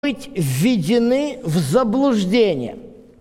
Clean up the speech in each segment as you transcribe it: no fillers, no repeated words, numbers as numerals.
быть введены в заблуждение.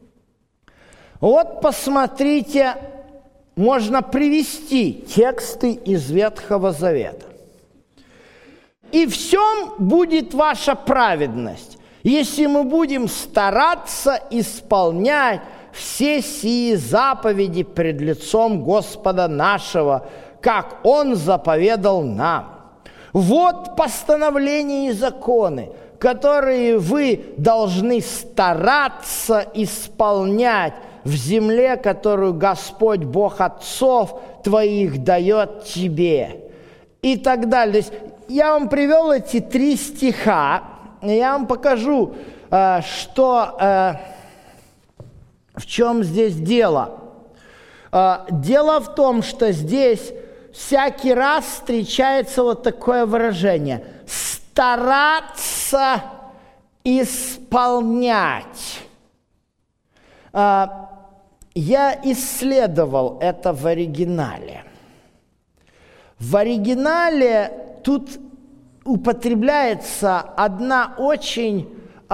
Вот посмотрите, можно привести тексты из Ветхого Завета. «И в сем будет ваша праведность, если мы будем стараться исполнять все сии заповеди пред лицом Господа нашего, как Он заповедал нам. Вот постановления и законы, которые вы должны стараться исполнять в земле, которую Господь Бог отцов твоих дает тебе». И так далее. То есть я вам привел эти 3 стиха, и я вам покажу, в чем здесь дело. Дело в том, что здесь всякий раз встречается вот такое выражение – стараться исполнять. Я исследовал это в оригинале. В оригинале тут употребляется одна очень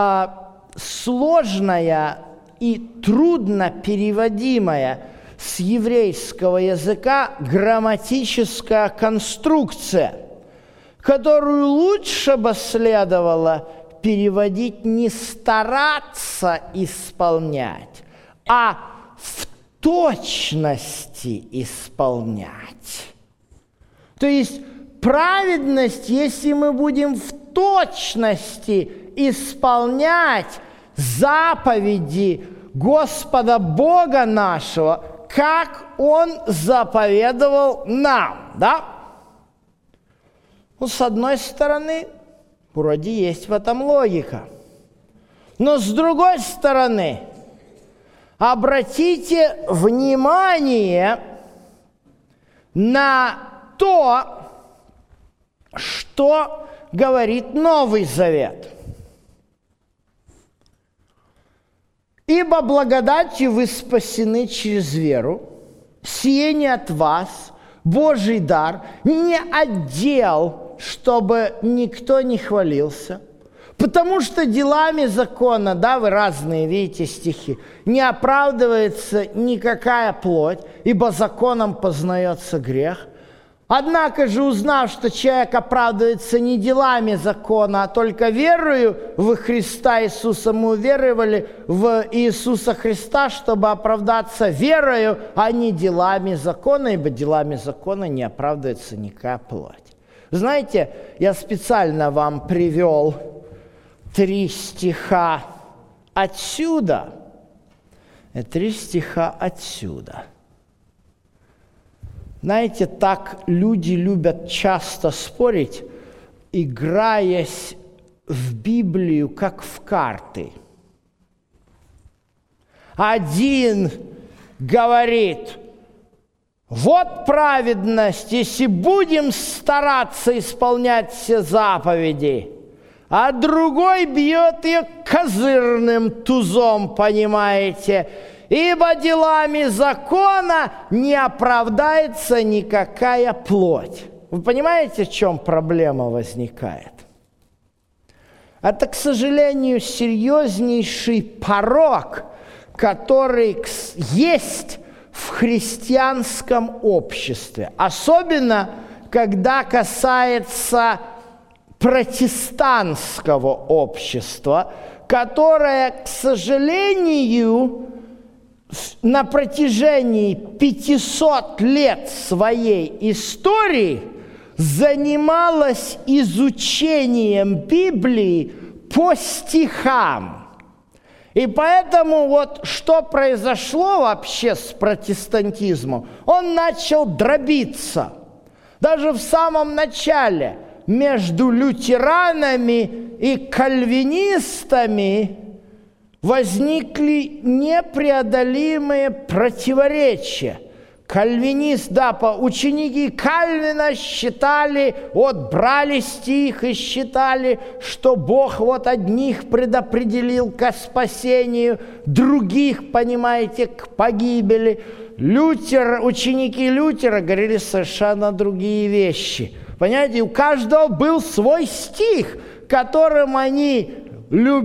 сложная и трудно переводимая с еврейского языка грамматическая конструкция, которую лучше бы следовало переводить не стараться исполнять, а в точности исполнять. То есть праведность, если мы будем в точности исполнять заповеди Господа Бога нашего, как Он заповедовал нам, да? Ну, с одной стороны, вроде есть в этом логика. Но с другой стороны, обратите внимание на то, что говорит Новый Завет. «Ибо благодатью вы спасены через веру, сие не от вас, Божий дар, не отдел, чтобы никто не хвалился». Потому что делами закона, да, вы разные видите стихи, не оправдывается никакая плоть, ибо законом познается грех. Однако же, узнав, что человек оправдывается не делами закона, а только верою в Христа Иисуса, мы уверовали в Иисуса Христа, чтобы оправдаться верою, а не делами закона, ибо делами закона не оправдывается никакая плоть. Знаете, я специально вам привел 3 стиха отсюда и 3 стиха отсюда. Знаете, так люди любят часто спорить, играясь в Библию, как в карты. Один говорит: вот праведность, если будем стараться исполнять все заповеди. А другой бьет ее козырным тузом, понимаете? Ибо делами закона не оправдается никакая плоть. Вы понимаете, в чем проблема возникает? Это, к сожалению, серьезнейший порок, который есть в христианском обществе. Особенно, когда касается протестантского общества, которое, к сожалению, на протяжении 500 лет своей истории занималось изучением Библии по стихам. И поэтому вот что произошло вообще с протестантизмом? Он начал дробиться. Даже в самом начале между лютеранами и кальвинистами возникли непреодолимые противоречия. Кальвинист, ученики Кальвина считали, брали стих и считали, что Бог одних предопределил ко спасению, других, понимаете, к погибели. Ученики Лютера говорили совершенно другие вещи. Понимаете, у каждого был свой стих, которым они любит